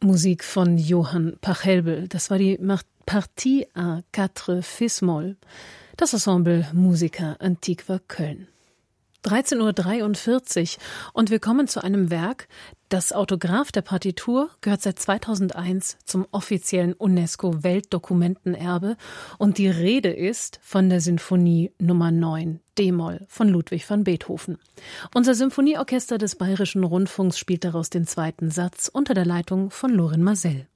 Musik von Johann Pachelbel. Das war die Partie à quatre fis-moll. Das Ensemble Musica Antiqua Köln. 13:43 Uhr und wir kommen zu einem Werk. Das Autograph der Partitur gehört seit 2001 zum offiziellen UNESCO-Weltdokumentenerbe und die Rede ist von der Sinfonie Nummer 9 d-Moll von Ludwig van Beethoven. Unser Symphonieorchester des Bayerischen Rundfunks spielt daraus den zweiten Satz unter der Leitung von Lorin Maazel.